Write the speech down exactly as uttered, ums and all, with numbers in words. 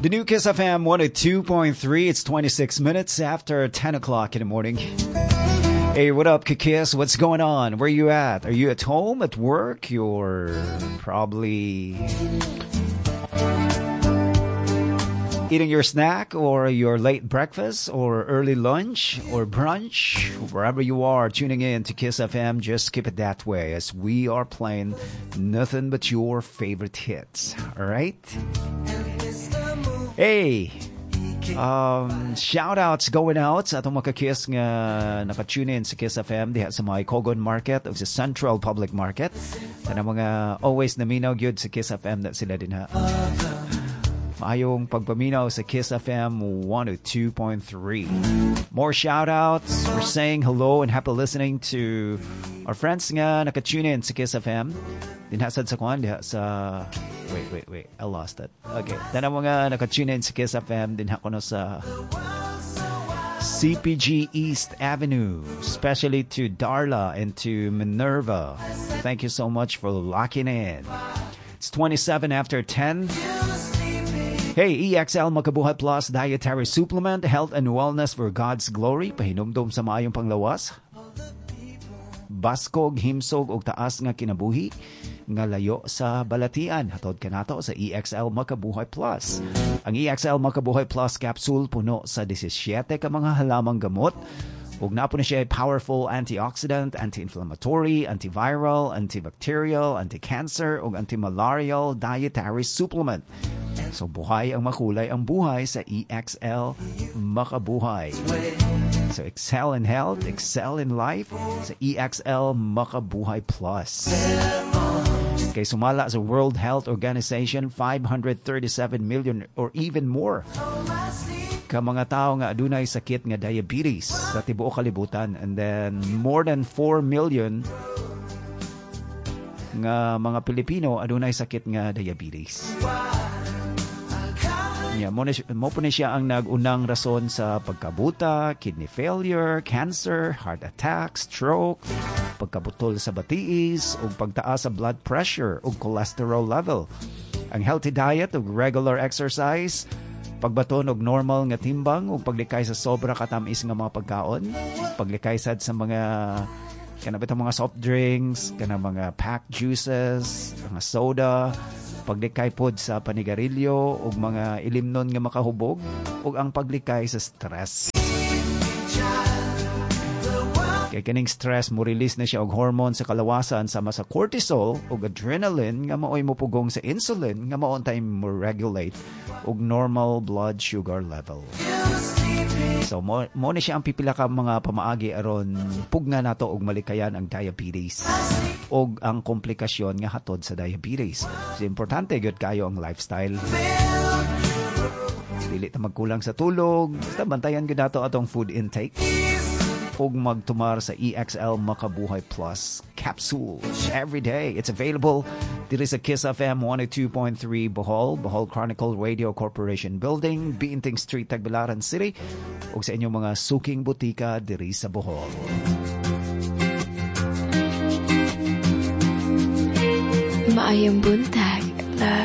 The new Kiss F M one oh two point three. It's twenty-six minutes after ten o'clock in the morning. Hey, what up, Kiss? What's going on? Where you at? Are you at home, at work? You're probably eating your snack or your late breakfast or early lunch or brunch. Wherever you are tuning in to Kiss F M, just keep it that way as we are playing nothing but your favorite hits. All right? Hey, um, shout-outs going out sa atong mga Kiss nga nakatune in sa Kiss F M diha sa may Kogon Market o sa Central Public Market. Sana mga always naminaw gyud sa Kiss F M na sila din ha. Maayong pagpaminaw sa Kiss F M one oh two point three. More shout-outs. We're saying hello and happy listening to our friends nga nakatune in sa Kiss F M. Dinhasad sa kuan diha sa Wait, wait, wait. I lost it. Okay. Then ang mga nakatune in sa Kiss F M, din ako no sa C P G East Avenue, especially to Darla and to Minerva. Thank you so much for locking in. It's twenty-seven after ten. Hey, E X L Makabuhay Plus Dietary Supplement, Health and Wellness for God's Glory. Pahinumdum sa maayong panglawas. Baskog, himsog, o taas nga kinabuhi nga layo sa balatian. Hatod ka nato sa E X L Makabuhay Plus. Ang E X L Makabuhay Plus capsule puno sa seventeen ka mga halamang gamot. Ug napo na siya powerful antioxidant, anti-inflammatory, antiviral, antibacterial, anti-cancer ug anti-malarial dietary supplement. So buhay ang makulay ang buhay sa E X L Makabuhay. So excel in health, excel in life sa E X L Makabuhay Plus. Kay sumala sa World Health Organization, five hundred thirty-seven million or even more ka mga tao nga adunay sakit nga diabetes sa tibuok kalibutan, and then more than four million nga mga Pilipino adunay sakit nga diabetes. Yeah, mo, na, mo po na siya ang nagunang rason sa pagkabuta, kidney failure, cancer, heart attack, stroke, pagkabutol sa batiis, o pagtaas sa blood pressure o cholesterol level. Ang healthy diet o regular exercise, pagbaton og normal nga timbang o paglikay sa sobra katamis nga mga pagkaon, paglikay sad sa mga kanabitang mga soft drinks, kanang mga packed juices, mga soda, paglikay pod sa panigarilyo ug mga ilimnon nga makahubog ug ang paglikay sa stress. Kay kining stress mo release na siya og hormone sa kalawasan sama sa cortisol ug adrenaline nga maoy mopugong sa insulin nga mao time mo regulate ug normal blood sugar level. So mo, mo na siya ang pipila ka mga pamaagi aron pugna nato og malikayan ang diabetes og ang komplikasyon nga hatod sa diabetes. So importante gyud kayo ang lifestyle. Dili ta magkulang sa tulog, basta bantayan gyud nato atong food intake ug magtumar sa E X L Makabuhay Plus capsule every day. It's available dito sa Kiss F M one oh two point three Bohol, Bohol Chronicle Radio Corporation Building, Biinting Street, Tagbilaran City, ug sa inyong mga suking butika diri sa Bohol. Maayong buntag.